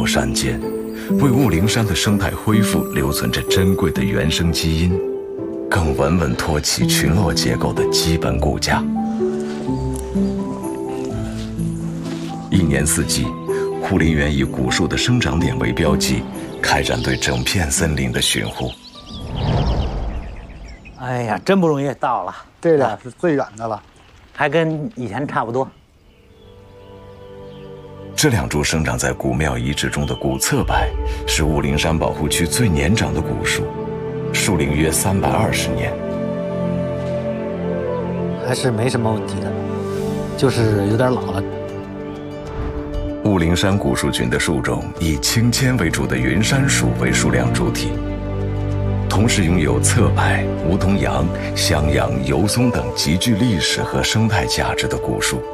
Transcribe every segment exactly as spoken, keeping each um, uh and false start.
座山间，为雾灵山的生态恢复留存着珍贵的原生基因，更稳稳托起群落结构的基本骨架。一年四季，护林员以古树的生长点为标记，开展对整片森林的巡护。 哎呀，真不容易到了。 这俩是最远的了， 还跟以前差不多。 这两株生长在古庙遗址中的古侧柏，是雾灵山保护区最年长的古树，树龄约三百二十年， 还是没什么问题的，就是有点老了。 雾灵山古树群的树种以青千为主的云杉树为数量主体，同时拥有侧柏、梧桐杨、襄阳、油松等极具历史和生态价值的古树。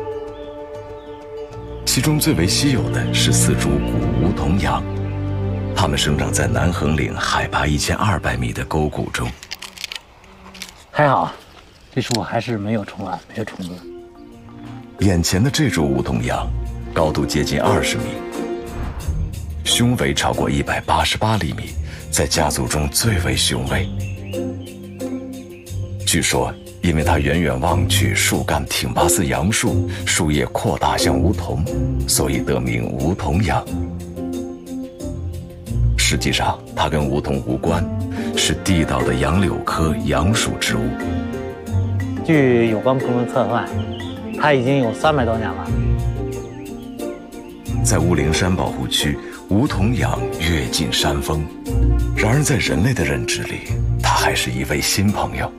其中最为稀有的是四株古梧桐杨，它们生长在南横岭海拔一千二百米的沟谷中。 还好，这树还是没有虫卵，没有虫子。 眼前的这株梧桐杨，高度接近二十米，胸围超过一百八十八厘米，在家族中最为雄伟。据说，因为它远远望去树干挺拔似杨树，树叶扩大像梧桐，所以得名梧桐杨。实际上，它跟梧桐无关，是地道的杨柳科杨属植物。 据有关部门测算，它已经有三百多年了。 在雾灵山保护区，梧桐杨跃进山峰，然而在人类的认知里，它还是一位新朋友。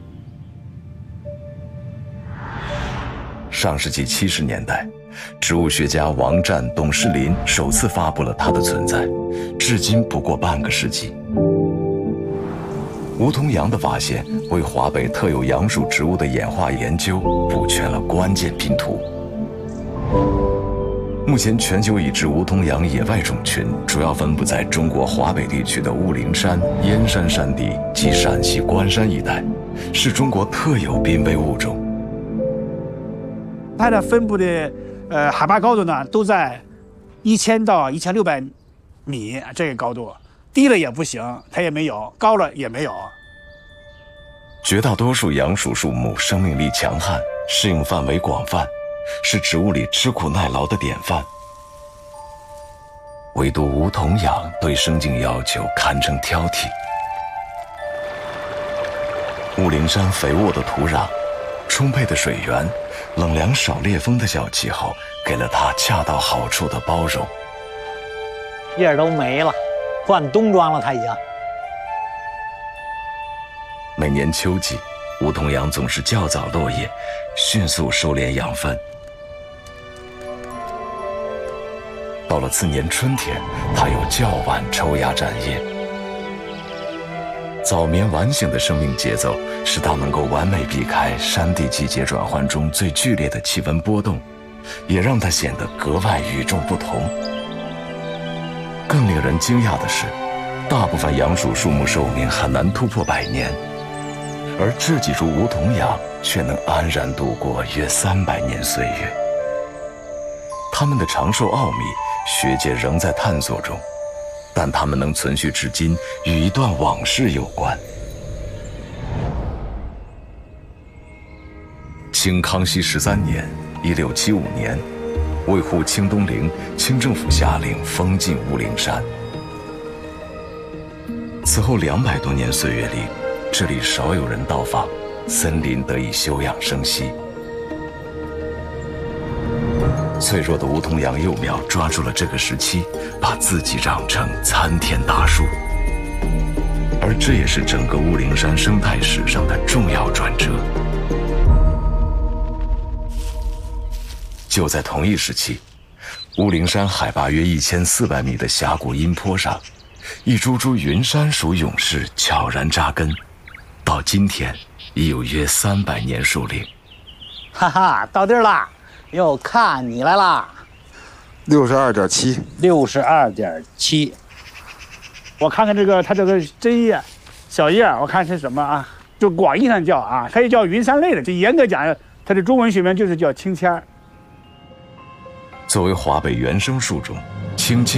上世纪七十年代，植物学家王湛、董士林首次发布了它的存在，至今不过半个世纪。梧桐杨的发现为华北特有杨属植物的演化研究补全了关键拼图。目前全球已知梧桐杨野外种群主要分布在中国华北地区的雾灵山、燕山山地及陕西关山一带，是中国特有濒危物种。 它的分布的呃海拔高度呢，都在一千到一千六百米这个高度，低了也不行，它也没有；高了也没有。 绝大多数杨属树木生命力强悍，适应范围广泛，是植物里吃苦耐劳的典范。唯独梧桐杨对生境要求堪称挑剔。雾灵山肥沃的土壤，充沛的水源，冷凉少烈风的小气候，给了它恰到好处的包容。 叶儿都没了，换冬装了，它已经。 每年秋季，梧桐杨总是较早落叶，迅速收敛养分。到了次年春天，它又较晚抽芽展叶。早眠晚醒的生命节奏，使它能够完美避开山地季节转换中最剧烈的气温波动，也让它显得格外与众不同。更令人惊讶的是，大部分杨属树木寿命很难突破百年，而这几株梧桐杨却能安然度过约三百年岁月。它们的长寿奥秘，学界仍在探索中，但它们能存续至今，与一段往事有关。清康熙十三年（一六七五年），为护清东陵，清政府下令封禁雾灵山。此后两百多年岁月里，这里少有人到访，森林得以休养生息。脆弱的梧桐杨幼苗抓住了这个时期，把自己长成参天大树，而这也是整个雾灵山生态史上的重要转折。就在同一时期，雾灵山海拔约一千四百米的峡谷阴坡上，一株株云杉属勇士悄然扎根，到今天已有约三百年树龄。 哈哈，到地儿了，又看你来啦！ 六十二点七， 六十二点七。 我看看这个它这个针叶、小叶，我看是什么啊？就广义上叫啊，它也叫云杉类的。就严格讲，它的中文学名就是叫青签。 作为华北原生树种，青签